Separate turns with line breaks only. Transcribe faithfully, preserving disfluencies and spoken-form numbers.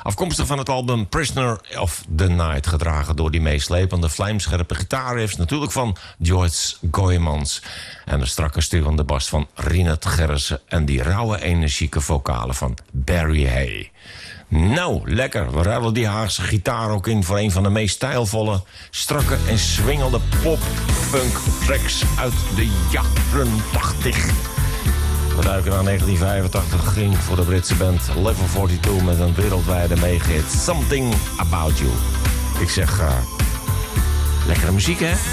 Afkomstig van het album Prisoner of the Night, gedragen door die meeslepende vlijmscherpe gitaarriffs, natuurlijk van George Goemans. En de strakke sturende bas van Rinat Gerritsen en die rauwe energieke vocalen van Barry Hay. Nou, lekker. We ruilen die Haagse gitaar ook in voor een van de meest stijlvolle, strakke en swingelde pop-punk tracks uit de jaren tachtig. We duiken naar negentien vijfentachtig, ging voor de Britse band Level tweeënveertig met een wereldwijde megahit Something About You. Ik zeg, uh, lekkere muziek, hè?